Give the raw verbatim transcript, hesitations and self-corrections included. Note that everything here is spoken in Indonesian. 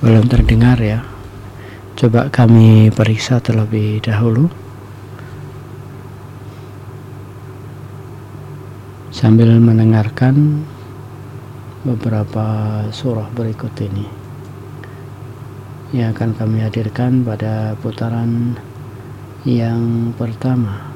belum terdengar ya. Coba kami periksa terlebih dahulu sambil mendengarkan beberapa surah berikut ini yang akan kami hadirkan pada putaran yang pertama.